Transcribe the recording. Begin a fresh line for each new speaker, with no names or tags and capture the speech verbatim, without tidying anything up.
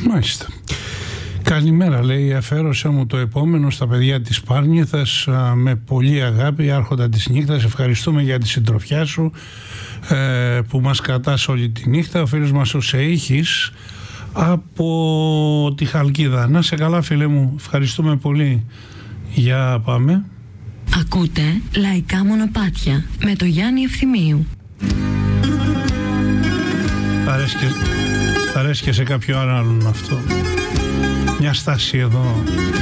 Μάλιστα. Καλημέρα, λέει, αφαίρωσέ μου το επόμενο στα παιδιά της Πάρνηθας με πολύ αγάπη, άρχοντα της νύχτας. Ευχαριστούμε για τη συντροφιά σου ε, που μας κρατάς όλη τη νύχτα. Ο φίλος μας ο Σεΐχης από τη Χαλκίδα. Να σε καλά, φίλε μου, ευχαριστούμε πολύ. Για πάμε.
Ακούτε Λαϊκά Μονοπάτια με το Γιάννη Ευθυμίου.
Θα αρέσει και, θα αρέσει και σε κάποιο άλλον αυτό. Μια στάση εδώ